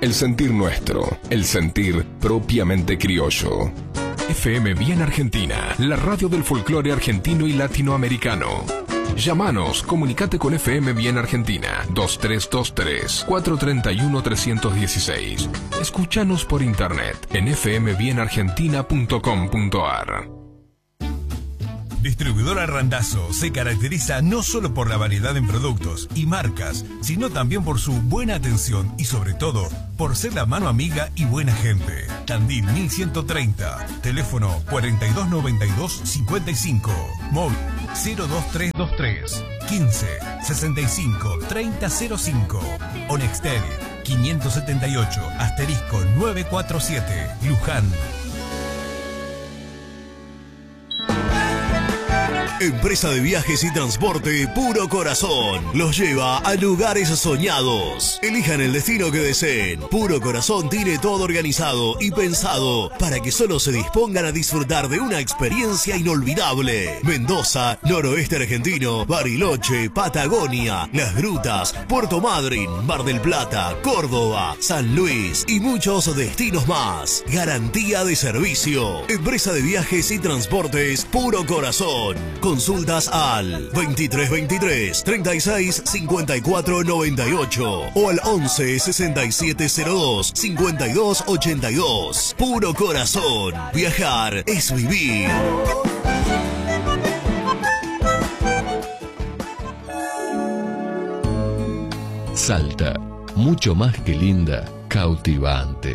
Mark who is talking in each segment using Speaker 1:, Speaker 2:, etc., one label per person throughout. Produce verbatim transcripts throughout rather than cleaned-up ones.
Speaker 1: el sentir nuestro, el sentir propiamente criollo. F M Bien Argentina, la radio del folclore argentino y latinoamericano. Llámanos, comunicate con F M Bien Argentina, dos tres dos tres, cuatro tres uno, tres uno seis. Escúchanos por internet en f m bien argentina punto com punto a r.
Speaker 2: Distribuidora Randazzo se caracteriza no solo por la variedad en productos y marcas, sino también por su buena atención y sobre todo por ser la mano amiga y buena gente. Tandil mil ciento treinta, teléfono cuatro dos nueve dos cincuenta y cinco, móvil cero dos tres dos tres, quince, sesenta y cinco, treinta cero cinco, Onextel quinientos setenta y ocho, asterisco novecientos cuarenta y siete, Luján.
Speaker 3: Empresa de viajes y transporte Puro Corazón los lleva a lugares soñados. Elijan el destino que deseen. Puro Corazón tiene todo organizado y pensado para que solo se dispongan a disfrutar de una experiencia inolvidable. Mendoza, noroeste argentino, Bariloche, Patagonia, Las Grutas, Puerto Madryn, Mar del Plata, Córdoba, San Luis y muchos destinos más. Garantía de servicio. Empresa de viajes y transportes Puro Corazón. Consultas al veintitrés veintitrés, treinta y seis, cincuenta y cuatro noventa y ocho o al once, sesenta y siete cero dos, cincuenta y dos ochenta y dos. Puro Corazón. Viajar es vivir.
Speaker 4: Salta, mucho más que linda, cautivante.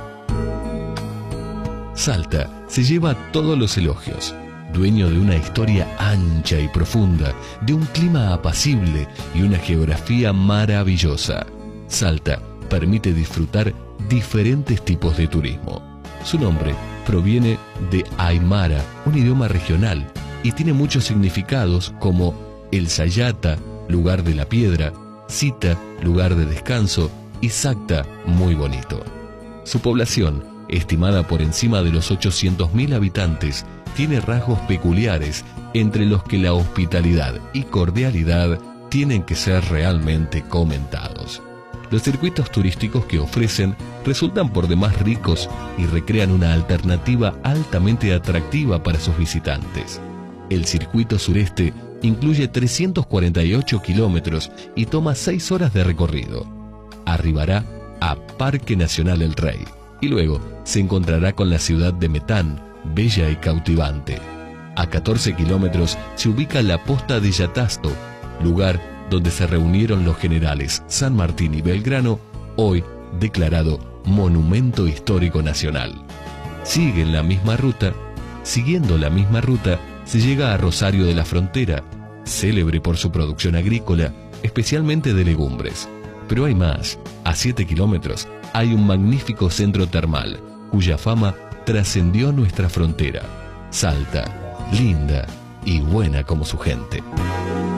Speaker 4: Salta se lleva todos los elogios. Dueño de una historia ancha y profunda, de un clima apacible y una geografía maravillosa. Salta permite disfrutar diferentes tipos de turismo. Su nombre proviene de Aymara, un idioma regional, y tiene muchos significados como el Sayata, lugar de la piedra, Sita, lugar de descanso, y Sacta, muy bonito. Su población, estimada por encima de los ochocientos mil habitantes, tiene rasgos peculiares, entre los que la hospitalidad y cordialidad tienen que ser realmente comentados. Los circuitos turísticos que ofrecen resultan por demás ricos y recrean una alternativa altamente atractiva para sus visitantes. El circuito sureste incluye trescientos cuarenta y ocho kilómetros y toma seis horas de recorrido. Arribará a Parque Nacional El Rey y luego se encontrará con la ciudad de Metán, bella y cautivante. A catorce kilómetros se ubica la posta de Yatasto, lugar donde se reunieron los generales San Martín y Belgrano, hoy declarado Monumento Histórico Nacional. Sigue en la misma ruta, siguiendo la misma ruta, se llega a Rosario de la Frontera, célebre por su producción agrícola, especialmente de legumbres. Pero hay más. A siete kilómetros hay un magnífico centro termal, cuya fama trascendió nuestra frontera. Salta, linda y buena como su gente.